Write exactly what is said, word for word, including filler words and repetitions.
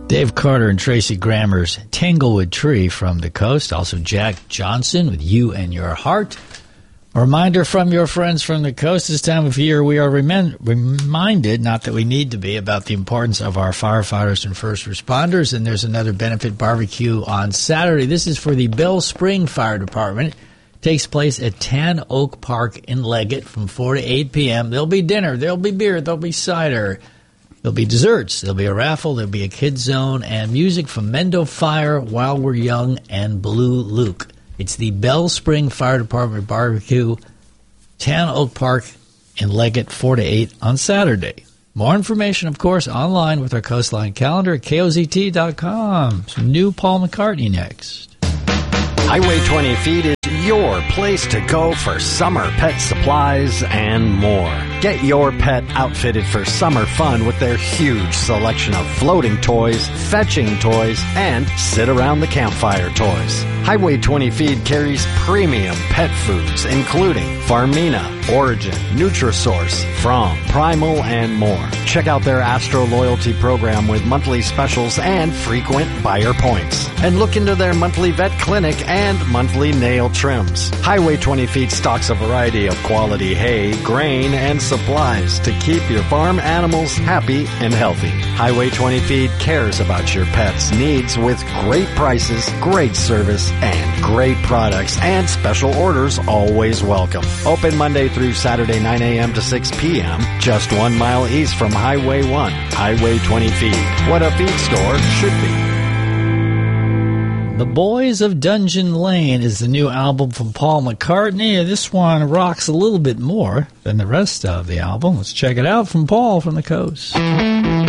Dave Carter and Tracy Grammer's Tanglewood Tree from the Coast. Also Jack Johnson with You and Your Heart. A reminder from your friends from the coast, this time of year we are remen- reminded, not that we need to be, about the importance of our firefighters and first responders. And there's another benefit barbecue on Saturday. This is for the Bell Spring Fire Department. It takes place at Tan Oak Park in Leggett from four to eight p.m. There'll be dinner, there'll be beer, there'll be cider. There'll be desserts, there'll be a raffle, there'll be a kids zone, and music from Mendo Fire, While We're Young, and Blue Luke. It's the Bell Spring Fire Department Barbecue, Tan Oak Park in Leggett, four to eight on Saturday. More information, of course, online with our Coastline calendar at K O Z T dot com. Some new Paul McCartney next. Highway twenty feet is your place to go for summer pet supplies and more. Get your pet outfitted for summer fun with their huge selection of floating toys, fetching toys, and sit around the campfire toys. Highway twenty Feed carries premium pet foods including Farmina, Origin, Nutrisource, From, Primal, and more. Check out their Astro Loyalty program with monthly specials and frequent buyer points. And look into their monthly vet clinic and monthly nail trims. Highway twenty Feet stocks a variety of quality hay, grain, and supplies to keep your farm animals happy and healthy. Highway twenty Feed cares about your pet's needs with great prices, great service, and great products, and special orders always welcome. Open Monday through Saturday, nine a.m. to six p.m., just one mile east from Highway one. Highway twenty Feed. What a feed store should be. The Boys of Dungeon Lane is the new album from Paul McCartney. This one rocks a little bit more than the rest of the album. Let's check it out from Paul from the Coast.